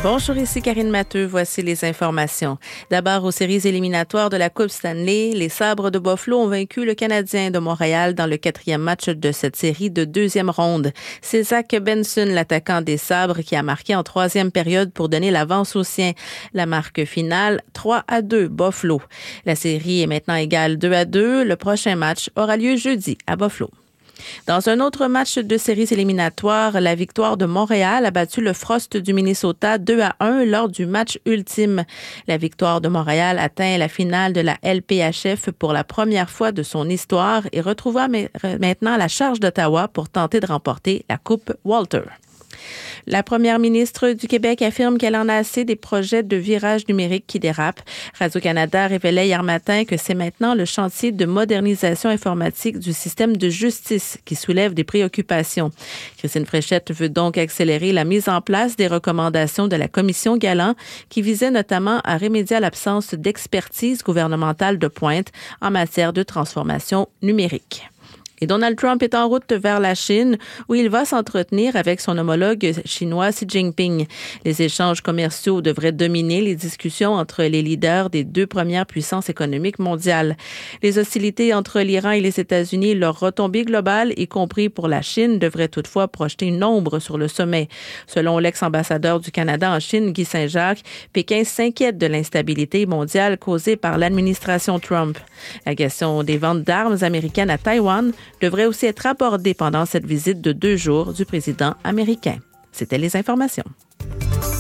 Bonjour, ici Karine Matteux. Voici les informations. D'abord, aux séries éliminatoires de la Coupe Stanley, les Sabres de Buffalo ont vaincu le Canadien de Montréal dans le 4e match de cette série de deuxième ronde. C'est Zach Benson, l'attaquant des Sabres, qui a marqué en 3e période pour donner l'avance aux siens. La marque finale, 3-2 Buffalo. La série est maintenant égale 2-2. Le prochain match aura lieu jeudi à Buffalo. Dans un autre match de séries éliminatoires, la victoire de Montréal a battu le Frost du Minnesota 2-1 lors du match ultime. La victoire de Montréal atteint la finale de la LPHF pour la première fois de son histoire et retrouvera maintenant la charge d'Ottawa pour tenter de remporter la Coupe Walter. La première ministre du Québec affirme qu'elle en a assez des projets de virage numérique qui dérapent. Radio-Canada révélait hier matin que c'est maintenant le chantier de modernisation informatique du système de justice qui soulève des préoccupations. Christine Fréchette veut donc accélérer la mise en place des recommandations de la commission Galland qui visait notamment à remédier à l'absence d'expertise gouvernementale de pointe en matière de transformation numérique. Et Donald Trump est en route vers la Chine, où il va s'entretenir avec son homologue chinois Xi Jinping. Les échanges commerciaux devraient dominer les discussions entre les leaders des deux premières puissances économiques mondiales. Les hostilités entre l'Iran et les États-Unis et leur retombée globale, y compris pour la Chine, devraient toutefois projeter une ombre sur le sommet. Selon l'ex-ambassadeur du Canada en Chine, Guy Saint-Jacques, Pékin s'inquiète de l'instabilité mondiale causée par l'administration Trump. La question des ventes d'armes américaines à Taïwan devrait aussi être abordé pendant cette visite de 2 jours du président américain. C'était les informations.